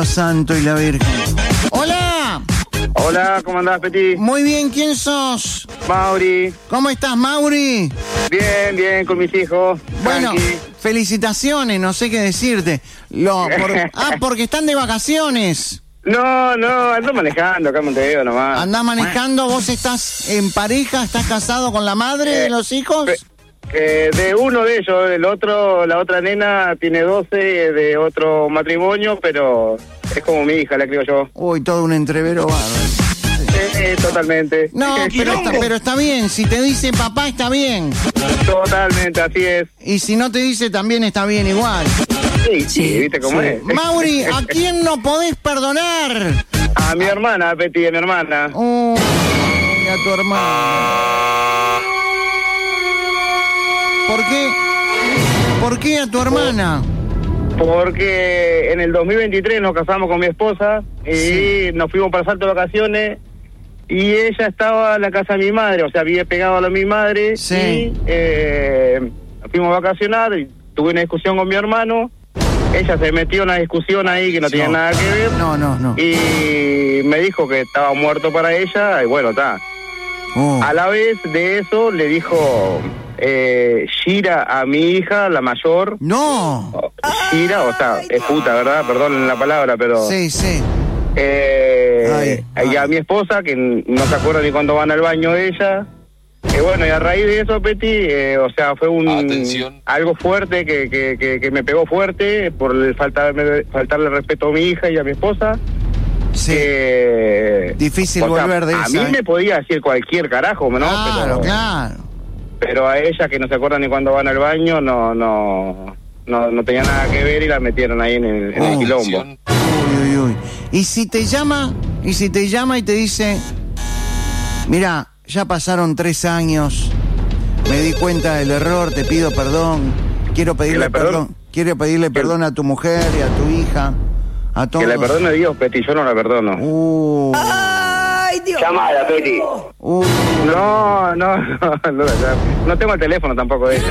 Santo y la Virgen. ¡Hola! Hola, ¿cómo andás, Peti? Muy bien, ¿quién sos? Mauri. ¿Cómo estás, Mauri? Bien, bien, con mis hijos. Bueno, Tranqui. felicitaciones, no sé qué decirte. Porque están de vacaciones. No, ando manejando acá en Montevideo nomás. ¿Andás manejando? ¿Vos estás en pareja? ¿Estás casado con la madre de los hijos? De uno de ellos, el otro, la otra nena tiene 12, de otro matrimonio, pero es como mi hija, la creo yo. Uy, todo un entrevero bárbaro. Totalmente. No, pero está bien. Si te dice papá, está bien. Totalmente, así es. Y si no te dice, también está bien igual. Sí, ¿viste cómo es? Mauri, ¿a quién no podés perdonar? A mi hermana, Peti, a mi hermana. Uy, a tu hermana. ¿Por qué a tu hermana? Porque en el 2023 nos casamos con mi esposa y nos fuimos para Salto de vacaciones y ella estaba en la casa de mi madre, o sea, había pegado a mi madre y fuimos a vacacionar y tuve una discusión con mi hermano. Ella se metió en una discusión ahí que no tenía nada que ver. No. Y me dijo que estaba muerto para ella y bueno, está. A la vez de eso le dijo Shira a mi hija, la mayor. ¡No! Shira, o sea, es puta, ¿verdad? Perdón la palabra, pero... Sí. Y a mi esposa, que no se acuerda ni cuando van al baño de ella. Bueno, y a raíz de eso, Peti, o sea, fue algo fuerte que me pegó fuerte por el faltarle respeto a mi hija y a mi esposa. Sí. Difícil volver de eso. A mí me podía decir cualquier carajo, ¿no? Claro. Pero a ella, que no se acuerda ni cuando van al baño, no tenía nada que ver y la metieron ahí en el quilombo. Uy. Y si te llama y te dice, mira, ya pasaron 3 años, me di cuenta del error, te pido perdón, quiero pedirle perdón a tu mujer y a tu hija, a todos. Que le perdone a Dios, Peti, yo no la perdono. ¡Ay, Dios! Llamada, Peti. No tengo el teléfono tampoco de ella.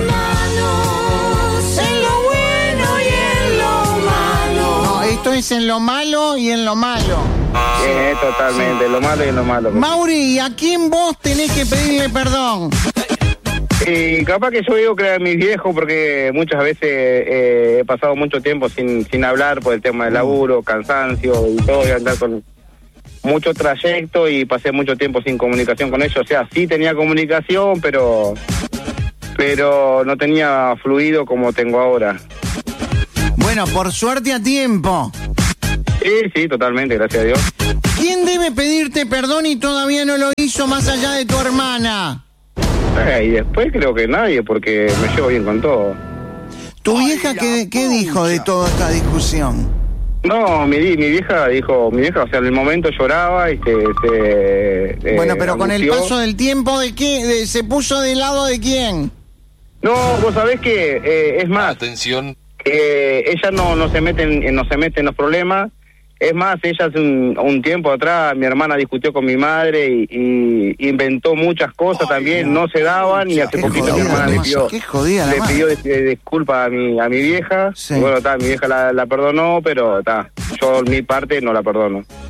En lo bueno y en lo malo. No, esto es en lo malo y en lo malo. Totalmente, lo malo y en lo malo. Mauri, ¿a quién vos tenés que pedirle perdón? Y capaz que yo digo que a mis viejos, porque muchas veces he pasado mucho tiempo sin hablar por el tema del laburo, cansancio y todo, y andar con mucho trayecto y pasé mucho tiempo sin comunicación con ellos. O sea, sí tenía comunicación, pero no tenía fluido como tengo ahora. Bueno, por suerte a tiempo. Sí, totalmente, gracias a Dios. ¿Quién debe pedirte perdón y todavía no lo hizo más allá de tu hermana? Y después creo que nadie, porque me llevo bien con todo. ¿Tu vieja qué dijo de toda esta discusión? No, mi vieja, o sea, en el momento lloraba y bueno, pero con el angustió. paso del tiempo, ¿de qué? ¿Se puso del lado de quién? No, vos sabés que es más. Atención. Ella no se mete en los problemas. Es más, ella hace un tiempo atrás, mi hermana discutió con mi madre y inventó muchas cosas también, no se daban, y hace poquito mi hermana le pidió disculpas a mi vieja. Sí. Y bueno, mi vieja la perdonó, pero yo mi parte no la perdono.